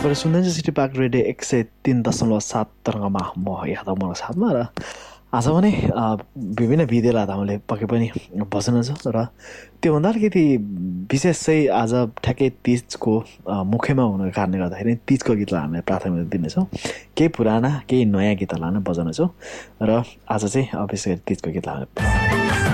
सुन्दै city park radio 103.7 तरङ्गमा म यादव मनको साथमा र आज भने विभिन्न विधिलाई हामीले पक्कै पनि बस्न छ र त्योभन्दा अलिकति विशेष चाहिँ आज ठ्याक्कै तीजको मुख्यमा हुनुको कारणले गर्दाखेरि तीजको गीतलाई हामीले प्राथमिकता दिनेछौँ। केही पुराना केही नयाँ गीतहरूलाई नै बजाउनेछौँ र आज चाहिँ विशेष गरी तीजको गीतलाई